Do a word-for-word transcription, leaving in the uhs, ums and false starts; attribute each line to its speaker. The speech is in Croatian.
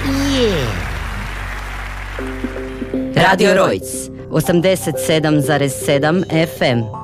Speaker 1: Yeah.
Speaker 2: Radio Rojc, osamdeset sedam zarez sedam F M.